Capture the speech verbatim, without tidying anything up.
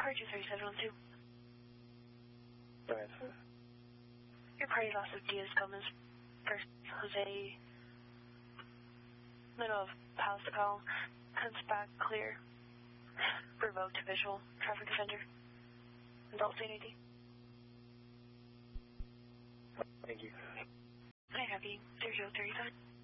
car two thirty-seven on two. Go ahead. Your party loss of Diaz Gomez versus Jose. Middle of Palace to Powell. Comes back clear. Revoked visual. Traffic offender. Adult state I D. Thank you. I have you. thirty-oh thirty-five.